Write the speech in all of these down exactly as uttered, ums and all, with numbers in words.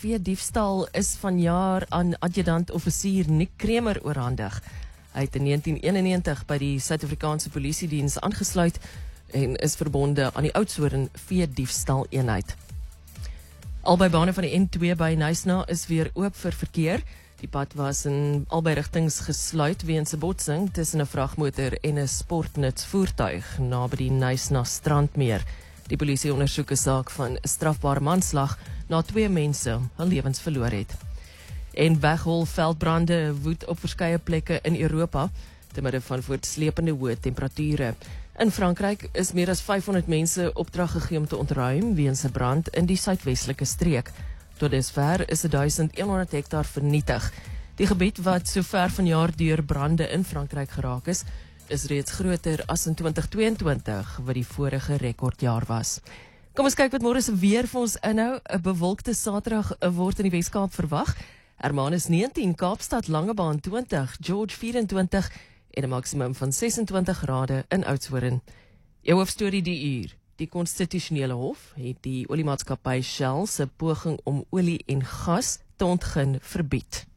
veediefstal is vanjaar aan adjudant-offisier Nick Kremer oorhandig. Hy het in negentien eenennegentig by die Suid-Afrikaanse Polisiediens aangesluit en is verbonde aan die Oudtshoorn veediefstal eenheid. Albei bane van die N twee by Knysna is weer oop vir verkeer. Die pad was in albei rigtings gesluit weens 'n botsing tussen 'n vragmotor en 'n sportnutsvoertuig naby die Knysna strandmeer. Die polisie ondersoek 'n saak van 'n strafbare manslag na twee mense hul lewens verloor het. En weghol veldbrande woed op verskeie plekke in Europa te midde van voortsleepende hoë temperature. In Frankryk is meer as vyfhonderd mense opdrag gegee om te ontruim weens 'n brand in die suidwestelike streek. Tot dusver is duisend honderd hektaar vernietig. Die gebied wat sover vanjaar deur brande in Frankryk geraak is, is reeds groter as in twintig tweeëntwintig, wat die vorige rekordjaar was. Kom ons kyk wat môre se weer vir ons inhou. 'n Bewolkte Saterdag word in die Weskaap verwag. Hermanus negentien, Kaapstad Langebaan twintig, George vyf-en-twintig en 'n maksimum van ses-en-twintig grade in Oudtshoorn. Jou hoofstorie die uur. Die Konstitusionele Hof het die oliemaatskappy Shell se poging om olie en gas te ontgin verbied.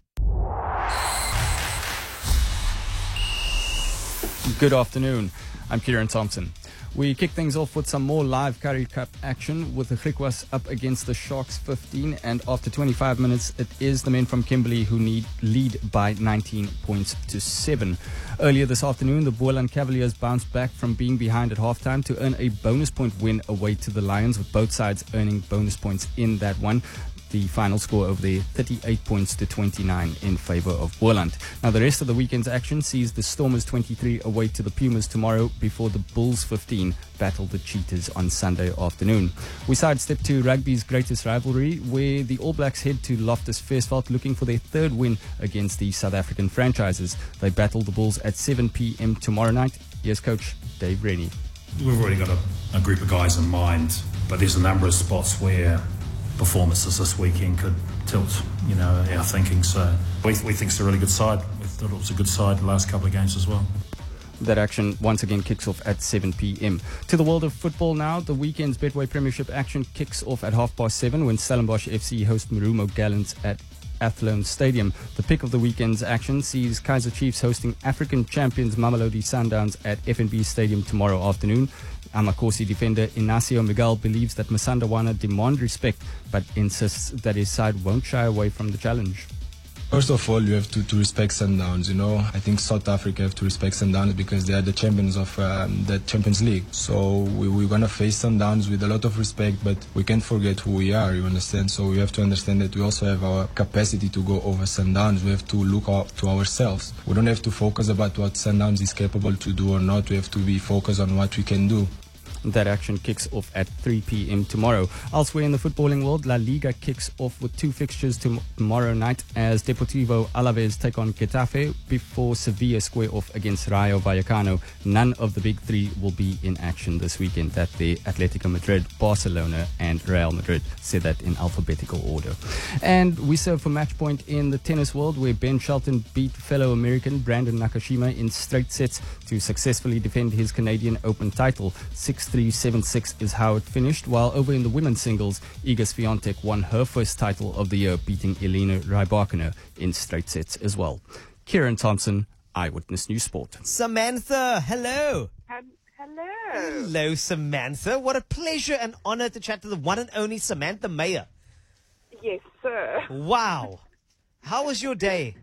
Good afternoon. I'm Kieran Thompson. We kick things off with some more live Currie Cup action with the Griquas up against the Sharks fifteen, and after twenty-five minutes it is the men from Kimberley who need lead by nineteen points to seven. Earlier this afternoon the Boland Cavaliers bounced back from being behind at halftime to earn a bonus point win away to the Lions, with both sides earning bonus points in that one. The final score over there, thirty-eight points to twenty-nine in favour of Boland. Now the rest of the weekend's action sees the Stormers twenty-three away to the Pumas tomorrow before the Bulls fifteen battle the Cheetahs on Sunday afternoon. We sidestep to rugby's greatest rivalry, where the All Blacks head to Loftus Versfeld looking for their third win against the South African franchises. They battle the Bulls at seven p m tomorrow night. Here's coach Dave Rennie. We've already got a, a group of guys in mind, but there's a number of spots where performances this weekend could tilt, you know, our thinking. So we, we think it's a really good side. We thought it was a good side the last couple of games as well. That action once again kicks off at seven p m. To the world of football now, the weekend's Betway Premiership action kicks off at half past seven when Stellenbosch F C host Marumo Gallants at Athlone Stadium. The pick of the weekend's action sees Kaizer Chiefs hosting African champions Mamelodi Sundowns at F N B Stadium tomorrow afternoon. Amakosi defender Inacio Miguel believes that Masandawana demand respect, but insists that his side won't shy away from the challenge. First of all, you have to, to respect Sundowns, you know. I think South Africa have to respect Sundowns because they are the champions of um, the Champions League. So we, we're going to face Sundowns with a lot of respect, but we can't forget who we are, you understand? So we have to understand that we also have our capacity to go over Sundowns. We have to look out to ourselves. We don't have to focus about what Sundowns is capable to do or not. We have to be focused on what we can do. That action kicks off at three p m tomorrow. Elsewhere in the footballing world, La Liga kicks off with two fixtures tomorrow night as Deportivo Alaves take on Getafe before Sevilla square off against Rayo Vallecano. None of the big three will be in action this weekend. That the Atletico Madrid, Barcelona and Real Madrid, said that in alphabetical order. And we serve for match point in the tennis world, where Ben Shelton beat fellow American Brandon Nakashima in straight sets to successfully defend his Canadian Open title. six three, seven six is how it finished, while over in the women's singles, Iga Swiatek won her first title of the year, beating Elena Rybakina in straight sets as well. Kieran Thompson, Eyewitness News Sport. Samantha, hello. Um, hello. Hello, Samantha. What a pleasure and honor to chat to the one and only Samantha Meyer. Yes, sir. Wow. How was your day?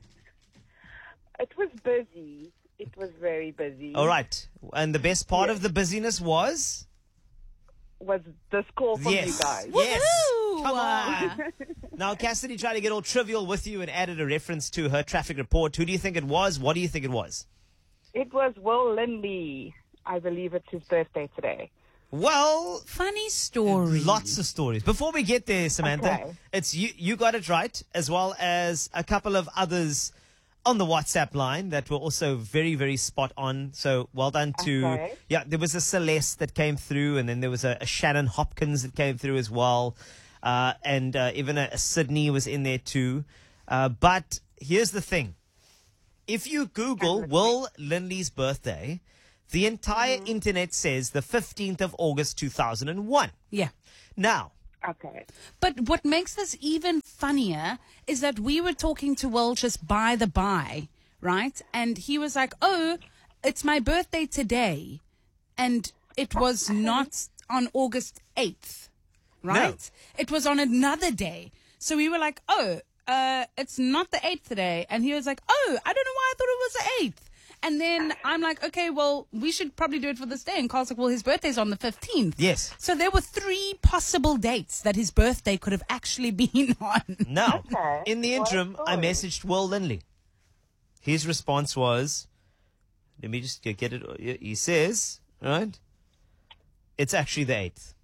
It was busy. It was very busy. All right. And the best part Yes. of the busyness was? Was this call from yes. you guys? Yes. Woohoo! Come on. Now, Cassidy tried to get all trivial with you and added a reference to her traffic report. Who do you think it was? What do you think it was? It was Will Lindley. I believe it's his birthday today. Well, Funny story. lots of stories. Before we get there, Samantha, Okay. it's you, you got it right, as well as a couple of others on the WhatsApp line that were also very, very spot on. So well done to, Okay. yeah, there was a Celeste that came through, and then there was a, a Shannon Hopkins that came through as well. Uh, and uh, even a, a Sydney was in there too. Uh, but here's the thing. If you Google Will Lindley's birthday, the entire internet says the fifteenth of August two thousand one. Yeah. Now, Okay. But what makes this even funnier is that we were talking to Will just by the by, right? And he was like, oh, it's my birthday today. And it was not on August eighth, right? No. It was on another day. So we were like, oh, uh, it's not the eighth today. And he was like, oh, I don't know why I thought it was the eighth. And then I'm like, okay, well, we should probably do it for this day. And Carl's like, well, his birthday's on the fifteenth. Yes. So there were three possible dates that his birthday could have actually been on. Now, Okay. in the What a interim, I story. messaged Will Lindley. His response was, let me just get get it. He says, right, it's actually the eighth.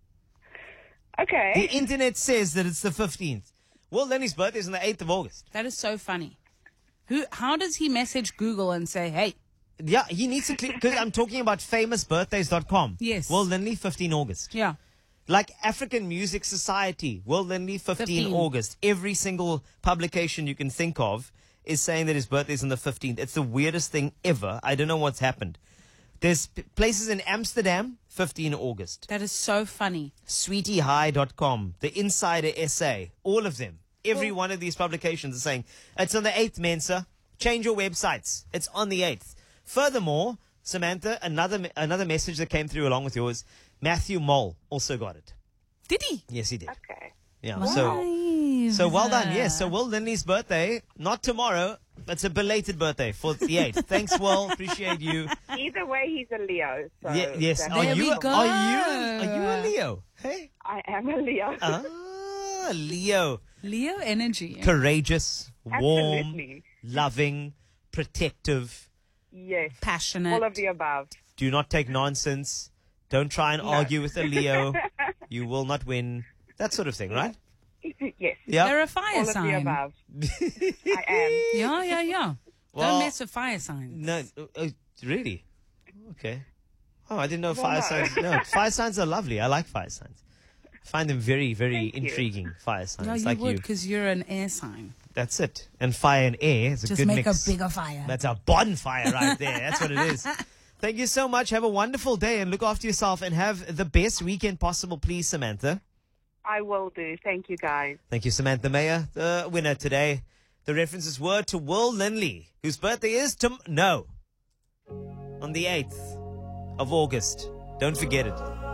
The Okay. internet says that it's the fifteenth. Will Lindley's birthday is on the eighth of August. That is so funny. Who? How does he message Google and say, hey, Yeah, he needs to, because I'm talking about famous birthdays dot com. Yes. Will Lindley, fifteenth August. yeah, Like African Music Society, Will Lindley, fifteenth fifteen. August. Every single publication you can think of is saying that his birthday is on the fifteenth. It's the weirdest thing ever. I don't know what's happened. There's p- places in Amsterdam, fifteenth August. that is so funny. sweetie high dot com, The Insider S A, all of them. Every one of these publications are saying, it's on the eighth, Mensa. Change your websites. It's on the eighth. Furthermore, Samantha, another me- another message that came through along with yours, Matthew Mole also got it. Did he? Yes, he did. Okay. Yeah. Wow. So Nice. so well done. Yes. So Will Lindley's birthday, not tomorrow. It's a belated birthday for the eighth. Thanks, Will. Appreciate you. Either way, he's a Leo. So Ye- yes. that's- Are There you? we go. Are you? Are you a Leo? Hey. I am a Leo. Ah, Leo. Leo energy. Courageous, warm, Absolutely. loving, protective. Yes. Passionate. All of the above. Do not take nonsense. Don't try and argue with a Leo. You will not win. That sort of thing, right? Yes. Yeah. They're a fire All of the sign. above. I am. Yeah, yeah, yeah. Well- Don't mess with fire signs. No, uh, uh, really? Okay. Oh, I didn't know fire no. signs. No, fire signs are lovely. I like fire signs. I find them very, very Thank you. intriguing. Fire signs, No, you like would you. because you're an air sign. That's it. And fire and air is a Just good make mix. a bigger fire. That's a bonfire right there. That's what it is. Thank you so much. Have a wonderful day and look after yourself and have the best weekend possible, please, Samantha. I will do. Thank you, guys. Thank you, Samantha Mayer, the winner today. The references were to Will Lindley, whose birthday is tom- no, on the eighth of August. Don't forget it.